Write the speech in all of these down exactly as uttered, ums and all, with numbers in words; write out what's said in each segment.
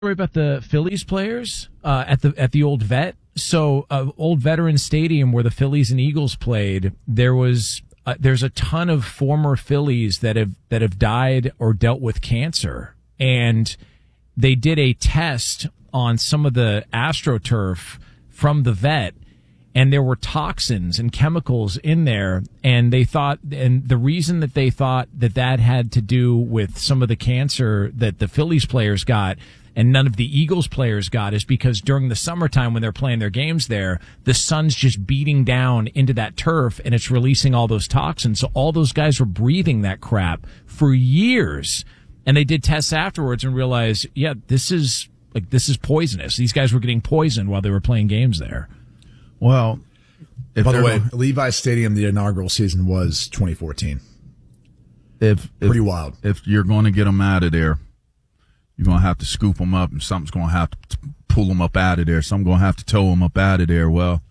Story about the Phillies players uh, at the at the old vet. So, uh, old Veteran Stadium where the Phillies and Eagles played. There was uh, there's a ton of former Phillies that have that have died or dealt with cancer, and they did a test on some of the AstroTurf from the vet, and there were toxins and chemicals in there, and they thought, and the reason that they thought that that had to do with some of the cancer that the Phillies players got and none of the Eagles players got is because during the summertime when they're playing their games there, the sun's just beating down into that turf and it's releasing all those toxins. So all those guys were breathing that crap for years. And they did tests afterwards and realized, yeah, this is like, this is poisonous. These guys were getting poisoned while they were playing games there. Well, by the way, going, Levi's Stadium, the inaugural season was twenty fourteen. If, if Pretty wild. If you're going to get them out of there, you're going to have to scoop them up, and something's going to have to pull them up out of there. Some going to have to tow them up out of there. Well,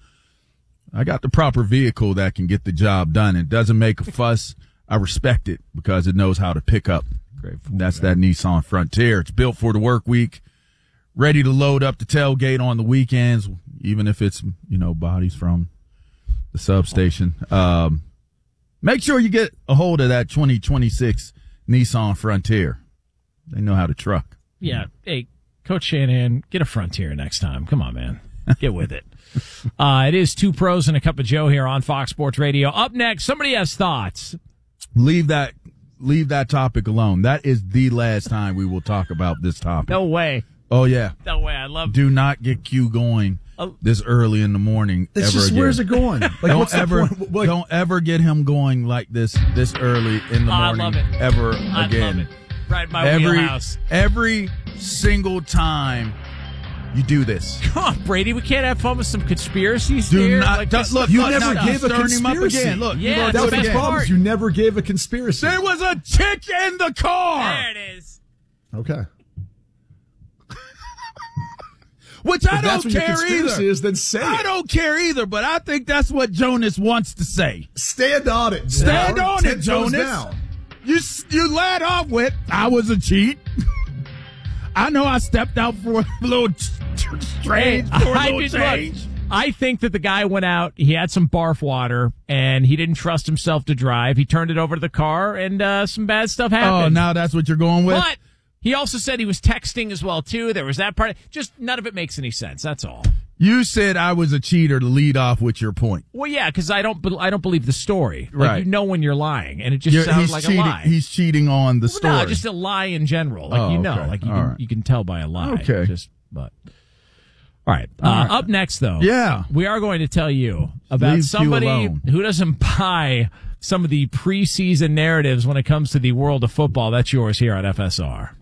I got the proper vehicle that can get the job done. It doesn't make a fuss. I respect it because it knows how to pick up. That's that Nissan Frontier. It's built for the work week, ready to load up the tailgate on the weekends, even if it's, you know, bodies from the substation. Um, make sure you get a hold of that twenty twenty-six Nissan Frontier. They know how to truck. Yeah. Hey, Coach Shanahan, get a Frontier next time. Come on, man. Get with it. Uh, it is Two Pros and a Cup of Joe here on Fox Sports Radio. Up next, somebody has thoughts. Leave that leave that topic alone. That is the last time we will talk about this topic. No way. Oh, yeah. No way. I love Do not get Q going this early in the morning it's ever just, again. Where's it going? Like, don't what's ever like, don't ever get him going like this this early in the morning I love it. ever I again. love it. Right in my every, wheelhouse. Every single time you do this. Come on, Brady. We can't have fun with some conspiracies Do here. not. Like do, this, look, you look, never now, gave a conspiracy. Again. Look, yeah, you that's the the best problem. part. You never gave a conspiracy. There was a chick in the car. There it is. Okay. Which I if don't that's what care your conspiracy either. Is, then say I it. don't care either, but I think that's what Jonas wants to say. Stand on it. Stand down. on Ten it, Jonas. down. You you led off with, I was a cheat. I know I stepped out for a little strange, Hey, for a I little did change. look, I think that the guy went out, he had some barf water, and he didn't trust himself to drive. He turned it over to the car, and uh, some bad stuff happened. Oh, now that's what you're going with? But he also said he was texting as well, too. There was that part. Just none of it makes any sense. That's all. You said I was a cheater to lead off with your point. Well, yeah, because I don't, be- I don't believe the story. Like, Right. you know when you're lying, and it just You're- sounds he's like cheating, a lie. He's cheating on the Well, story. no, just a lie in general. Like, Oh, you know, okay. like you All can, right. you can tell by a lie. Okay. Just, but. All right. Uh, All right. Up next, though. Yeah. We are going to tell you about Leave Q somebody alone. who doesn't buy some of the preseason narratives when it comes to the world of football. That's yours here on F S R.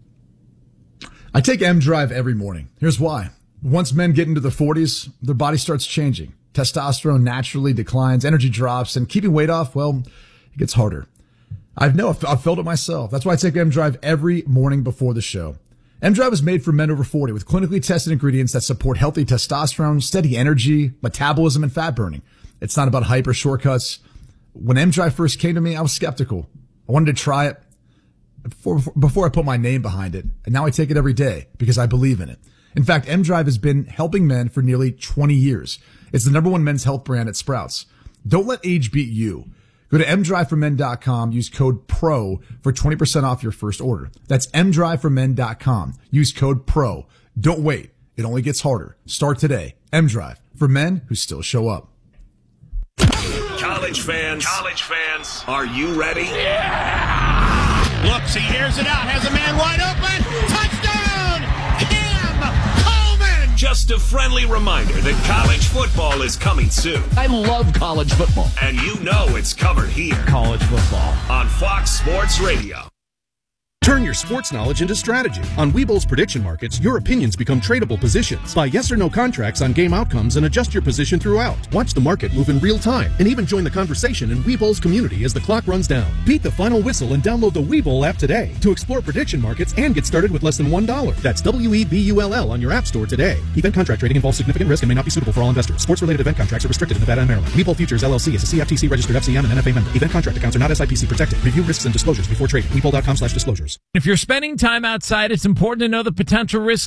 I take M Drive every morning. Here's why. Once men get into their forties, their body starts changing. Testosterone naturally declines, energy drops, and keeping weight off, well, it gets harder. I've know I've felt it myself. That's why I take M Drive every morning before the show. M Drive is made for men over forty with clinically tested ingredients that support healthy testosterone, steady energy, metabolism, and fat burning. It's not about hype or shortcuts. When M Drive first came to me, I was skeptical. I wanted to try it before, before I put my name behind it. And now I take it every day because I believe in it. In fact, M Drive has been helping men for nearly twenty years. It's the number one men's health brand at Sprouts. Don't let age beat you. Go to m drive for men dot com. Use code PRO for twenty percent off your first order. That's m drive for men dot com. Use code PRO. Don't wait. It only gets harder. Start today. M-Drive for men who still show up. College fans, college fans, are you ready? Yeah! Looks, he hears it out, has a man wide open. Touchdown! Cam Coleman! Just a friendly reminder that college football is coming soon. I love college football. And you know it's covered here. College football. On Fox Sports Radio. Turn your sports knowledge into strategy. On Webull's prediction markets, your opinions become tradable positions. Buy yes or no contracts on game outcomes and adjust your position throughout. Watch the market move in real time and even join the conversation in Webull's community as the clock runs down. Beat the final whistle and download the Webull app today to explore prediction markets and get started with less than one dollar. That's W E B U L L on your app store today. Event contract trading involves significant risk and may not be suitable for all investors. Sports-related event contracts are restricted in Nevada and Maryland. Webull Futures L L C is a C F T C registered F C M and N F A member. Event contract accounts are not S I P C protected. Review risks and disclosures before trading. Webull dot com slash disclosures. If you're spending time outside, it's important to know the potential risks